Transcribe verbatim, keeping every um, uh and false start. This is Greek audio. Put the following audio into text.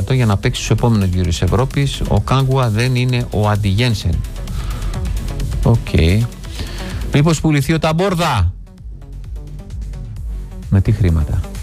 εκατό για να παίξει στους επόμενους γύρους της Ευρώπης. Ο Κάγκουα δεν είναι ο Αντιγένσεν. Οκ. Okay. Μήπως πουληθεί ο Ταμπόρδα? Με τι χρήματα?